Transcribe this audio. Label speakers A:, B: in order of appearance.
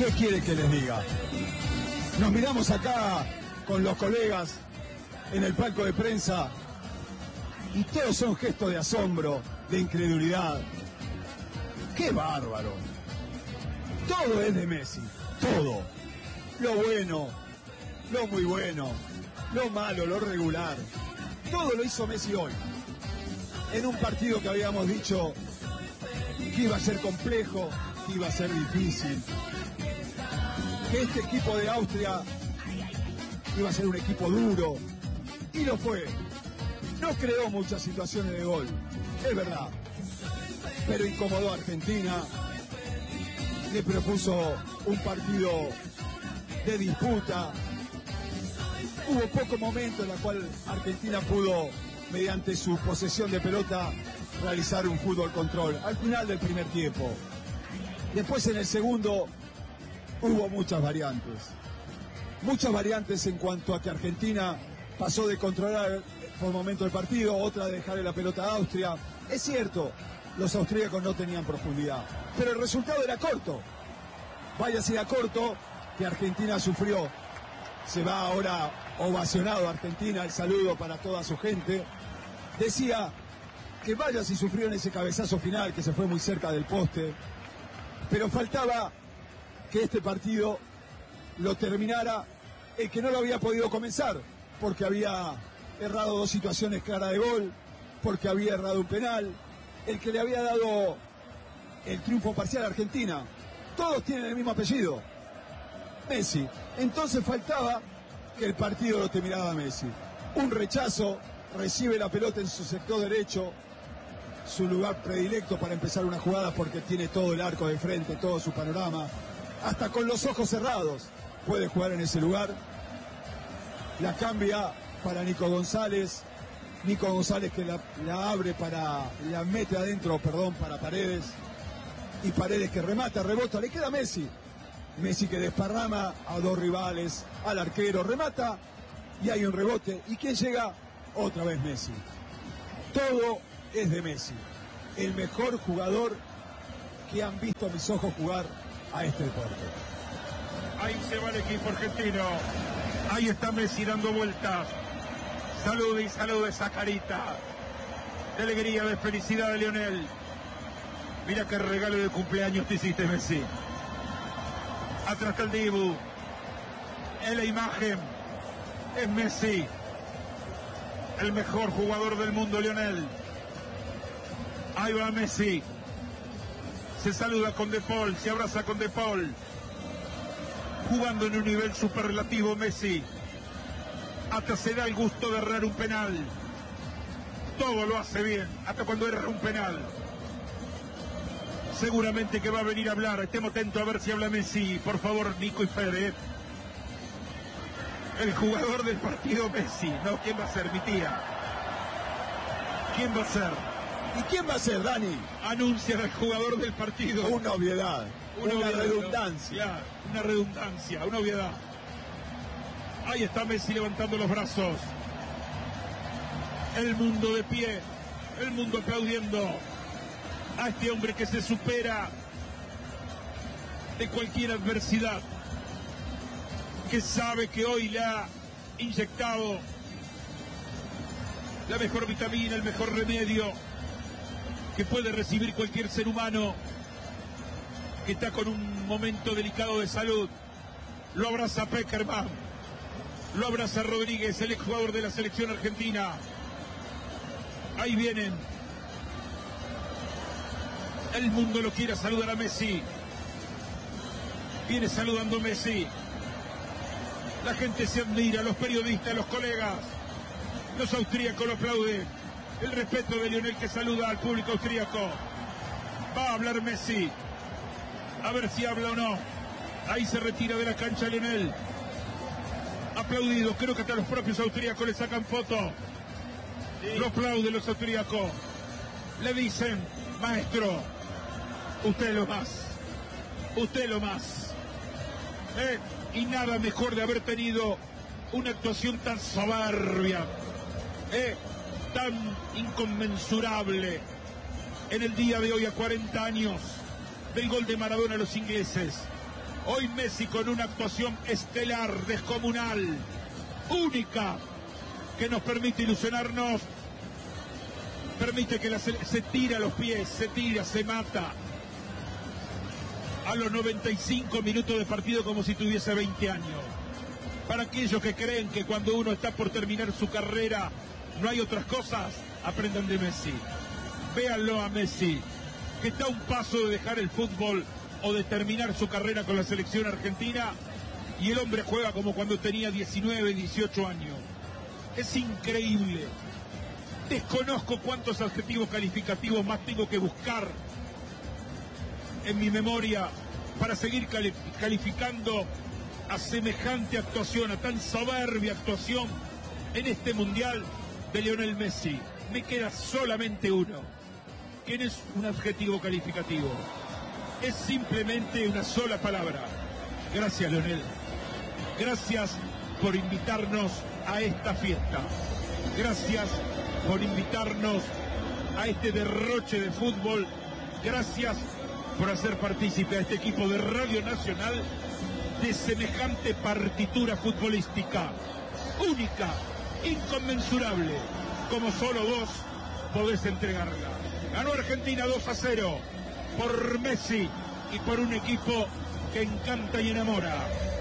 A: ¿Qué quiere que les diga? Nos miramos acá con los colegas en el palco de prensa y todos son gestos de asombro, de incredulidad. ¡Qué bárbaro! Todo es de Messi, todo. Lo bueno, lo muy bueno, lo malo, lo regular. Todo lo hizo Messi hoy. En un partido que habíamos dicho que iba a ser complejo, que iba a ser difícil. Que este equipo de Austria iba a ser un equipo duro. Y lo fue. No creó muchas situaciones de gol, es verdad. Pero incomodó a Argentina. Le propuso un partido de disputa. Hubo poco momento en el cual Argentina pudo, mediante su posesión de pelota, realizar un fútbol control. Al final del primer tiempo. Después en el segundo hubo muchas variantes. Muchas variantes en cuanto a que Argentina pasó de controlar por momento el partido, otra de dejarle la pelota a Austria. Es cierto, los austríacos no tenían profundidad, pero el resultado era corto. Vaya si era corto, que Argentina sufrió. Se va ahora ovacionado Argentina, el saludo para toda su gente. Decía que vaya si sufrió en ese cabezazo final, que se fue muy cerca del poste. Pero faltaba que este partido lo terminara el que no lo había podido comenzar, porque había errado dos situaciones claras de gol, porque había errado un penal, el que le había dado el triunfo parcial a Argentina. Todos tienen el mismo apellido, Messi. Entonces faltaba que el partido lo terminara Messi. Un rechazo, recibe la pelota en su sector derecho, su lugar predilecto para empezar una jugada porque tiene todo el arco de frente, todo su panorama. Hasta con los ojos cerrados puede jugar en ese lugar. La cambia para Nico González. Nico González que la abre la mete adentro, para Paredes. Y Paredes que remata, rebota, le queda Messi. Messi que desparrama a dos rivales, al arquero, remata y hay un rebote. ¿Y quién llega? Otra vez Messi. Todo es de Messi. El mejor jugador que han visto mis ojos jugar a este deporte.
B: Ahí se va el equipo argentino. Ahí está Messi dando vueltas. Salude y salude esa carita de alegría, de felicidad de Lionel. Mira qué regalo de cumpleaños te hiciste, Messi. Atrás está el Dibu. En la imagen es Messi. El mejor jugador del mundo, Lionel. Ahí va Messi. Se saluda con De Paul, se abraza con De Paul. Jugando en un nivel superlativo Messi. Hasta se da el gusto de errar un penal. Todo lo hace bien, hasta cuando erra un penal. Seguramente que va a venir a hablar. Estemos atentos a ver si habla Messi. Por favor, Nico y Fede. El jugador del partido Messi. No, ¿quién va a ser? Mi tía. ¿Quién va a ser?
A: ¿Y quién va a ser, Dani?
B: Anuncia al jugador del partido.
A: Una obviedad. Una redundancia.
B: Una redundancia, una obviedad. Ahí está Messi levantando los brazos. El mundo de pie. El mundo aplaudiendo a este hombre que se supera de cualquier adversidad, que sabe que hoy le ha inyectado la mejor vitamina, el mejor remedio que puede recibir cualquier ser humano que está con un momento delicado de salud. Lo abraza Peckerman, lo abraza Rodríguez, el exjugador de la selección argentina. Ahí vienen. El mundo lo quiere saludar a Messi. Viene saludando Messi. La gente se admira, los periodistas, los colegas, los austríacos lo aplauden. El respeto de Lionel que saluda al público austríaco. Va a hablar Messi. A ver si habla o no. Ahí se retira de la cancha Lionel. Aplaudido, creo que hasta los propios austríacos le sacan foto. Sí. Lo aplauden los austríacos. Le dicen, maestro, usted lo más. Usted lo más. Y nada mejor de haber tenido una actuación tan soberbia, tan inconmensurable en el día de hoy a 40 años del gol de Maradona a los ingleses. Hoy Messi con una actuación estelar, descomunal, única, que nos permite ilusionarnos, permite que se tira a los pies, se tira, se mata. A los 95 minutos de partido como si tuviese 20 años. Para aquellos que creen que cuando uno está por terminar su carrera no hay otras cosas, aprendan de Messi. Véanlo a Messi, que está a un paso de dejar el fútbol o de terminar su carrera con la selección argentina, y el hombre juega como cuando tenía 19, 18 años. Es increíble. Desconozco cuántos adjetivos calificativos más tengo que buscar en mi memoria para seguir calificando a semejante actuación, a tan soberbia actuación en este Mundial de Lionel Messi. Me queda solamente uno, que no es un adjetivo calificativo, es simplemente una sola palabra. Gracias, Lionel. Gracias por invitarnos a esta fiesta. Gracias por invitarnos a este derroche de fútbol. Gracias por hacer partícipe a este equipo de Radio Nacional de semejante partitura futbolística, única, inconmensurable, como solo vos podés entregarla. Ganó Argentina 2-0 por Messi y por un equipo que encanta y enamora.